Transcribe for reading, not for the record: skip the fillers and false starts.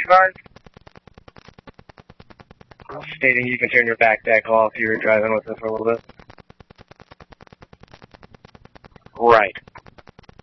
card? Stating you can turn your back deck off. You were driving with it for a little bit. Right.